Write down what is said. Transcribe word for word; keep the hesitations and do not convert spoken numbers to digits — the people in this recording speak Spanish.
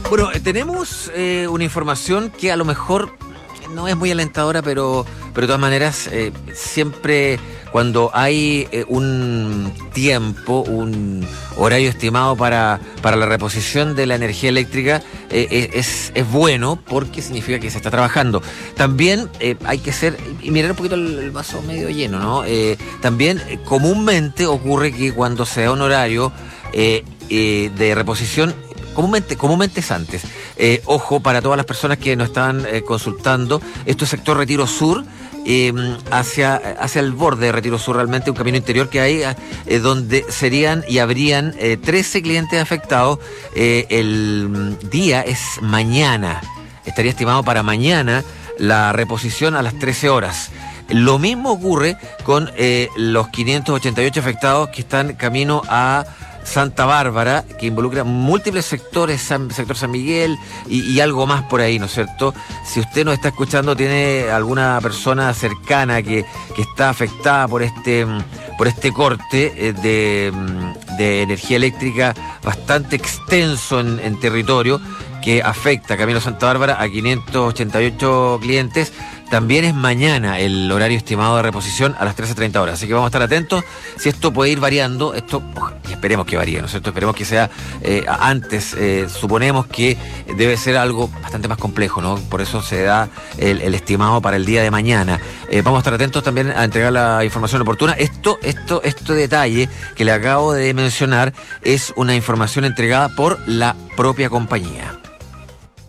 Bueno, eh, tenemos eh, una información que a lo mejor no es muy alentadora, pero, pero de todas maneras, eh, siempre cuando hay eh, un tiempo, un horario estimado para, para la reposición de la energía eléctrica, eh, es, es bueno porque significa que se está trabajando. También eh, hay que ser, y mirar un poquito el, el vaso medio lleno, ¿no? Eh, también eh, comúnmente ocurre que cuando se da un horario eh, eh, de reposición, Comúnmente, comúnmente es antes. Eh, ojo, para todas las personas que nos están eh, consultando, esto es sector Retiro Sur, eh, hacia, hacia el borde de Retiro Sur, realmente un camino interior que hay, eh, donde serían y habrían eh, trece clientes afectados. Eh, el día es mañana, estaría estimado para mañana la reposición a las trece horas. Lo mismo ocurre con eh, los quinientos ochenta y ocho afectados que están camino a Santa Bárbara, que involucra múltiples sectores, San, sector San Miguel y, y algo más por ahí, ¿no es cierto? Si usted nos está escuchando, tiene alguna persona cercana que, que está afectada por este, por este corte de, de energía eléctrica bastante extenso en, en territorio, que afecta Camino Santa Bárbara a quinientos ochenta y ocho clientes. También es mañana el horario estimado de reposición a las trece treinta horas. Así que vamos a estar atentos. Si esto puede ir variando, esto, y esperemos que varíe, ¿no es cierto? Esperemos que sea eh, antes. Eh, suponemos que debe ser algo bastante más complejo, ¿no? Por eso se da el, el estimado para el día de mañana. Eh, vamos a estar atentos también a entregar la información oportuna. Esto, esto, este detalle que le acabo de mencionar es una información entregada por la propia compañía.